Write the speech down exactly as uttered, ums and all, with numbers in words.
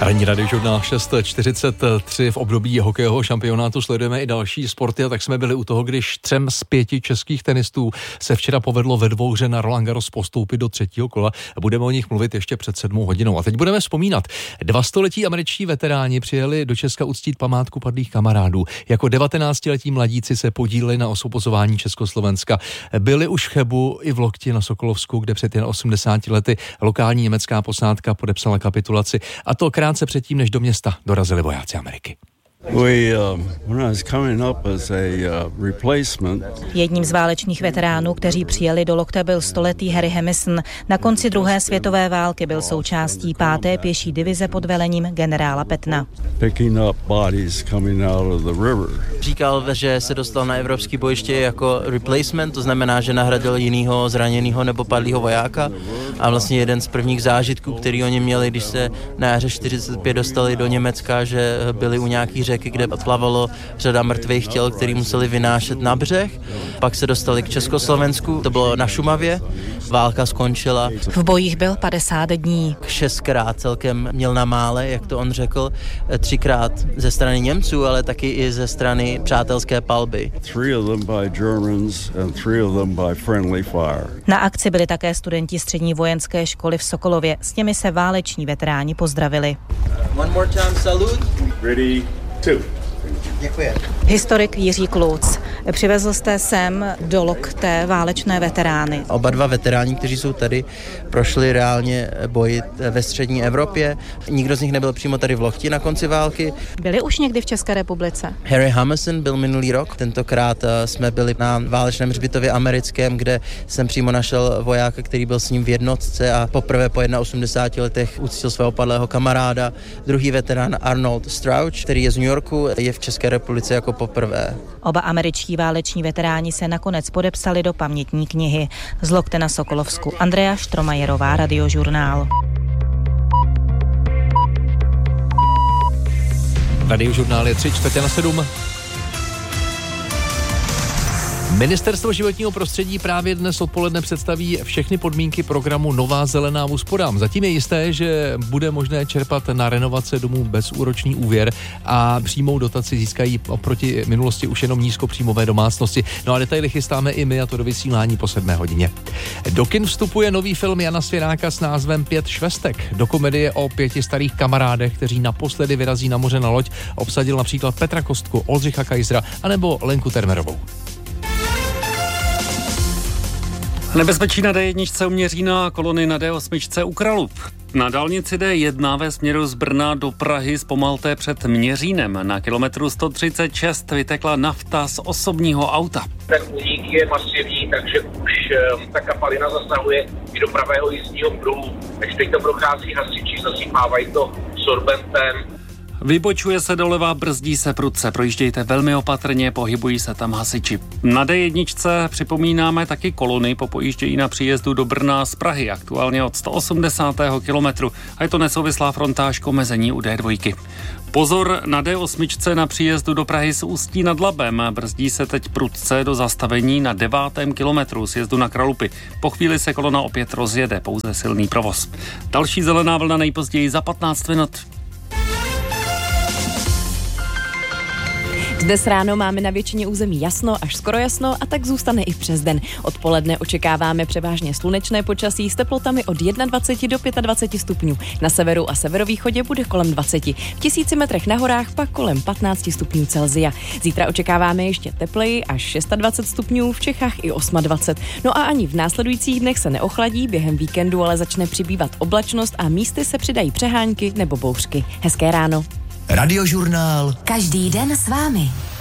Ranní radiožurnál šest čtyřicet tři. V období hokejového šampionátu sledujeme i další sporty a tak jsme byli u toho, když třem z pěti českých tenistů se včera povedlo ve dvouhře na Roland Garros postoupit do třetího kola. Budeme o nich mluvit ještě před sedmou hodinou. A teď budeme vzpomínat. Dva století američtí veteráni přijeli do Česka uctít památku padlých kamarádů. Jako devatenáctiletí mladíci se podíleli na osvobozování Československa. Byli už v Chebu i v Lokti na Sokolovsku, kde před jen osmdesáti lety lokální německá posádka podepsala kapitulaci. A to krátce předtím, než do města dorazili vojáci Ameriky. Jedním z válečných veteránů, kteří přijeli do Lokte, byl stoletý Harry Hamison. Na konci druhé světové války byl součástí páté pěší divize pod velením generála Pattona. Říkal, že se dostal na evropský bojiště jako replacement, to znamená, že nahradil jinýho zraněného nebo padlého vojáka. A vlastně jeden z prvních zážitků, který oni měli, když se na jaře čtyřicet pět dostali do Německa, že byli u nějaký řeky, kde plavalo řada mrtvých těl, který museli vynášet na břeh. Pak se dostali k Československu, to bylo na Šumavě. Válka skončila. V bojích byl padesát dní. Šestkrát celkem měl na mále, jak to on řekl, třikrát ze strany Němců, ale taky i ze strany přátelské palby. Na akci byli také studenti střední vojenské školy v Sokolově. S těmi se váleční veteráni pozdravili. One more time, salute. Ready, two. Děkuji. Historik Jiří Kluc. Přivezl jste sem do Lokte válečné veterány. Oba dva veteráni, kteří jsou tady, prošli reálně boj ve střední Evropě. Nikdo z nich nebyl přímo tady v Lokti na konci války. Byli už někdy v České republice? Harry Hamison byl minulý rok. Tentokrát jsme byli na válečném hřbitově americkém, kde jsem přímo našel vojáka, který byl s ním v jednotce a poprvé po osmdesáti jedna letech uctil svého padlého kamaráda. Druhý veterán Arnold Strauch, který je z New Yorku, je v České republice jako poprvé. Oba američtí váleční veteráni se nakonec podepsali do pamětní knihy. Z Lokte na Sokolovsku. Andrea Štromajerová, Radiožurnál. Radiožurnál je tři čtvrtě na sedm. Ministerstvo životního prostředí právě dnes odpoledne představí všechny podmínky programu Nová zelená úsporám. Zatím je jisté, že bude možné čerpat na renovace domů bezúročný úvěr a přímou dotaci získají oproti minulosti už jenom nízkopříjmové domácnosti. No a detaily chystáme i my, a to do vysílání po sedmé hodině. Do kin vstupuje nový film Jana Svěráka s názvem Pět švestek. Do komedie o pěti starých kamarádech, kteří naposledy vyrazí na moře na loď, obsadil například Petra Kostku, Oldřicha Kajzra anebo Lenku Termerovou. Nebezpečí na dé jedna u Měřína a kolony na dé osm u Kralub. Na dálnici dé jedna ve směru z Brna do Prahy zpomalte před Měřínem. Na kilometru sto třicet šest vytekla nafta z osobního auta. Ten únik je masivní, takže už um, ta kapalina zasahuje i do pravého jízdního pruhu. Takže teď to prochází hasiči, zasypávají to sorbentem. Vybočuje se doleva, brzdí se prudce, projíždějte velmi opatrně, pohybují se tam hasiči. Na dé jedna připomínáme taky kolony po pojíždění na příjezdu do Brna z Prahy, aktuálně od sto osmdesátého kilometru a je to nesouvislá frontáž k omezení u dé dva. Pozor na dé osm na příjezdu do Prahy z Ústí nad Labem, brzdí se teď prudce do zastavení na devátém kilometru sjezdu na Kralupy. Po chvíli se kolona opět rozjede, pouze silný provoz. Další zelená vlna nejpozději za patnáct minut. Dnes ráno máme na většině území jasno až skoro jasno a tak zůstane i přes den. Odpoledne očekáváme převážně slunečné počasí s teplotami od dvacet jedna do dvaceti pěti stupňů. Na severu a severovýchodě bude kolem dvaceti. V tisíci metrech na horách pak kolem patnácti stupňů Celsia. Zítra očekáváme ještě tepleji až dvacet šest stupňů, v Čechách i dvacet osm. No a ani v následujících dnech se neochladí, během víkendu ale začne přibývat oblačnost a místy se přidají přehánky nebo bouřky. Hezké ráno. Radiožurnál. Každý den s vámi.